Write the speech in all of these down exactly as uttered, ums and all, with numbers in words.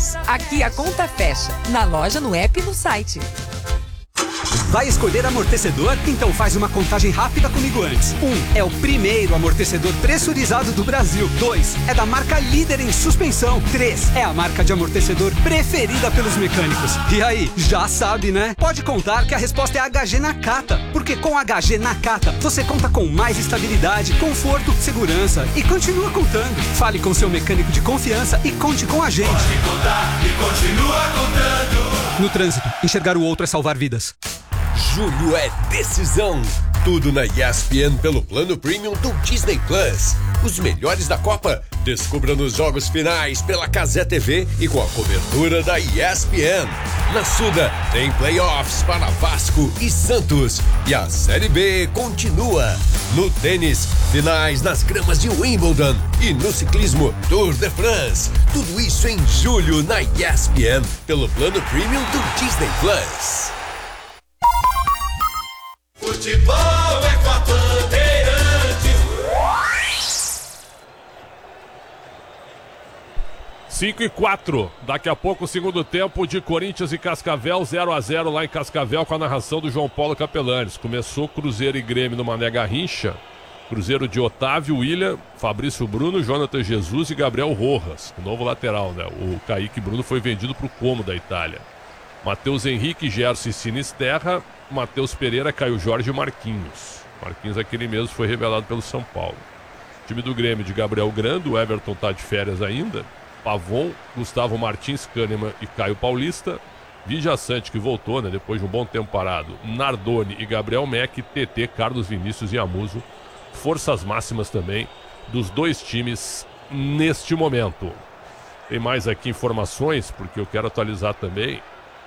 Unidos. Aqui a conta fecha, na loja, no app e no site. Vai escolher amortecedor? Então faz uma contagem rápida comigo antes. Um, é o primeiro amortecedor pressurizado do Brasil. Dois, é da marca líder em suspensão. Três, é a marca de amortecedor preferida pelos mecânicos. E aí, já sabe, né? Pode contar que a resposta é H G Nakata. Porque com H G Nakata, você conta com mais estabilidade, conforto, segurança e continua contando. Fale com seu mecânico de confiança e conte com a gente. Pode contar e continua contando. No trânsito, enxergar o outro é salvar vidas. Julho é decisão. Tudo na E S P N pelo plano premium do Disney Plus. Os melhores da Copa. Descubra nos jogos finais pela Cazé T V e com a cobertura da E S P N. Na Suda tem playoffs para Vasco e Santos. E a Série B continua. No tênis, finais nas gramas de Wimbledon. E no ciclismo, Tour de France. Tudo isso em julho na E S P N pelo plano premium do Disney Plus. Futebol é com a Bandeirantes. cinco e quatro. Daqui a pouco o segundo tempo de Corinthians e Cascavel, zero a zero lá em Cascavel, com a narração do João Paulo Capelanes. Começou Cruzeiro e Grêmio no Mané Garrincha. Cruzeiro de Otávio, William, Fabrício Bruno, Jonathan Jesus e Gabriel Rojas. O novo lateral, né? O Kaique Bruno foi vendido para o Como da Itália. Matheus Henrique, Gerson e Sinisterra. Matheus Pereira, Caio Jorge e Marquinhos. Marquinhos, aquele mesmo, foi revelado pelo São Paulo. Time do Grêmio de Gabriel Grando, o Everton tá de férias ainda. Pavon, Gustavo Martins, Kahneman e Caio Paulista. Vija Sante, que voltou, né, depois de um bom tempo parado. Nardoni e Gabriel Meck, T T, Carlos Vinícius e Amuso. Forças máximas também dos dois times neste momento. Tem mais aqui informações, porque eu quero atualizar também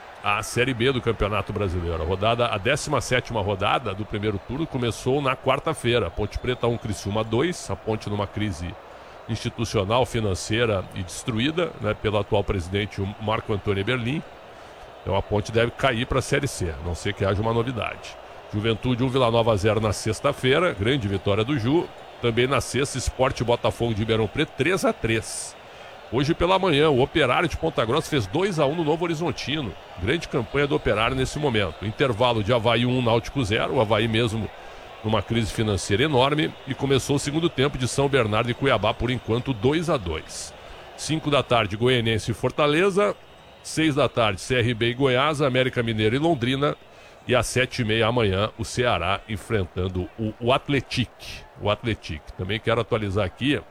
a Série B do Campeonato Brasileiro. A rodada, a décima sétima rodada do primeiro turno começou na quarta-feira. Ponte Preta um, Criciúma dois. A Ponte numa crise institucional, financeira e destruída, né, pelo atual presidente Marco Antônio Berlim. Então a Ponte deve cair para a Série C, a não ser que haja uma novidade. Juventude um, Vila Nova zero na sexta-feira. Grande vitória do Ju. Também na sexta, Sport Botafogo de Ribeirão Preto três a três. Hoje pela manhã, o Operário de Ponta Grossa fez dois a um no Novo Horizontino. Grande campanha do Operário nesse momento. Intervalo de Avaí um, Náutico zero. O Avaí mesmo numa crise financeira enorme. E começou o segundo tempo de São Bernardo e Cuiabá, por enquanto, dois a dois. cinco da tarde, Goianiense e Fortaleza. seis da tarde, C R B e Goiás, América Mineiro e Londrina. E às sete e meia amanhã, o Ceará enfrentando o, o Atlético. O Atlético. Também quero atualizar aqui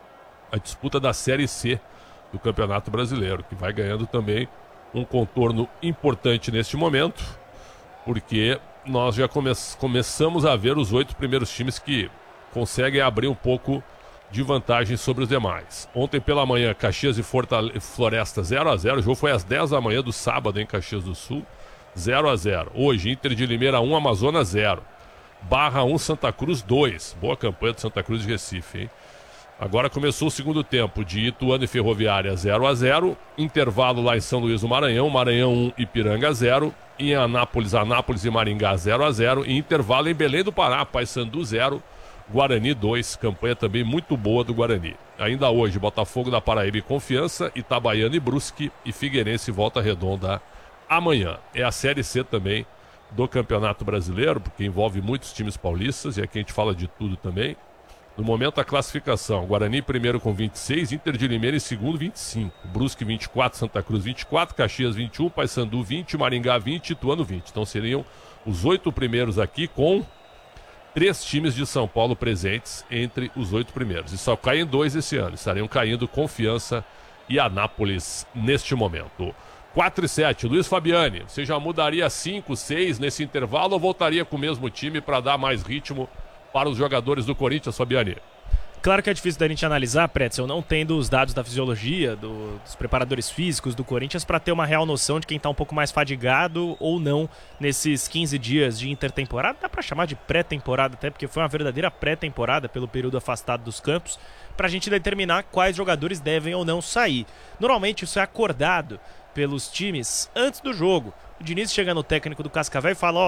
a disputa da Série C do Campeonato Brasileiro, que vai ganhando também um contorno importante neste momento, porque nós já come começamos a ver os oito primeiros times que conseguem abrir um pouco de vantagem sobre os demais. Ontem pela manhã, Caxias e Fortale Floresta zero a zero, o jogo foi às dez da manhã do sábado em Caxias do Sul, zero a zero. Hoje, Inter de Limeira um, Amazonas zero. Barra um, Santa Cruz dois. Boa campanha do Santa Cruz de Recife, hein? Agora começou o segundo tempo de Ituano e Ferroviária zero a zero. Intervalo lá em São Luís do Maranhão. Maranhão um, Ipiranga zero. Em Anápolis, Anápolis e Maringá zero a zero. E intervalo em Belém do Pará, Paysandu zero. Guarani dois. Campanha também muito boa do Guarani. Ainda hoje, Botafogo da Paraíba e Confiança. Itabaiana e Brusque. E Figueirense e Volta Redonda amanhã. É a Série C também do Campeonato Brasileiro, porque envolve muitos times paulistas. E aqui a gente fala de tudo também. No momento, a classificação: Guarani primeiro com vinte e seis, Inter de Limeira em segundo, vinte e cinco, Brusque vinte e quatro, Santa Cruz vinte e quatro, Caxias vinte e um, Paysandu vinte, Maringá vinte, Ituano vinte. Então seriam os oito primeiros aqui, com três times de São Paulo presentes entre os oito primeiros. E só caem dois esse ano. Estariam caindo Confiança e Anápolis neste momento. quatro e sete, Luiz Fabiani, você já mudaria cinco, seis nesse intervalo ou voltaria com o mesmo time para dar mais ritmo para os jogadores do Corinthians, Fabiani? Claro que é difícil da gente analisar, Pretzel, não tendo os dados da fisiologia, do, dos preparadores físicos do Corinthians, para ter uma real noção de quem está um pouco mais fadigado ou não nesses quinze dias de intertemporada. Dá para chamar de pré-temporada até, porque foi uma verdadeira pré-temporada pelo período afastado dos campos, para a gente determinar quais jogadores devem ou não sair. Normalmente isso é acordado pelos times antes do jogo. O Diniz chega no técnico do Cascavel e fala: ó,